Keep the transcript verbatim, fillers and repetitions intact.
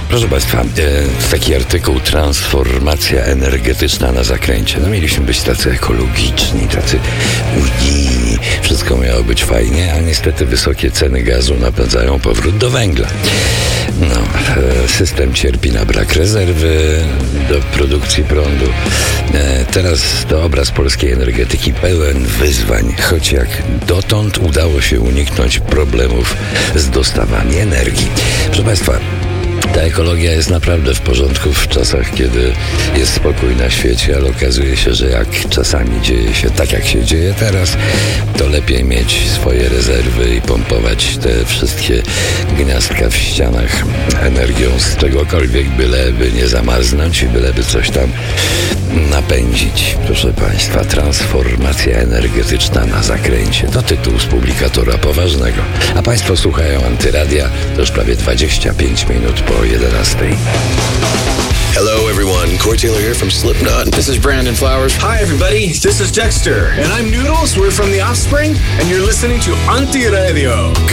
Proszę Państwa, e, taki artykuł Transformacja energetyczna na zakręcie. No mieliśmy być tacy ekologiczni, tacy unijni. Wszystko miało być fajnie, a niestety wysokie ceny gazu napędzają powrót do węgla. No, e, system cierpi na brak rezerwy do produkcji prądu. E, teraz to obraz polskiej energetyki pełen wyzwań, choć jak dotąd udało się uniknąć problemów z dostawami energii. Proszę Państwa, ta ekologia jest naprawdę w porządku w czasach, kiedy jest spokój na świecie, ale okazuje się, że jak czasami dzieje się tak, jak się dzieje teraz, to lepiej mieć swoje rezerwy i pompować te wszystkie gniazdka w ścianach energią z czegokolwiek, byleby nie zamarznąć i byleby coś tam napędzić. Proszę Państwa, transformacja energetyczna na zakręcie. To tytuł z publikatora poważnego. A Państwo słuchają Antyradia, to już prawie dwadzieścia pięć minut po jedenastej. Hello everyone, Corey Taylor here from Slipknot. This is Brandon Flowers. Hi everybody, this is Dexter. And I'm Noodles, we're from The Offspring, and you're listening to Anti Radio.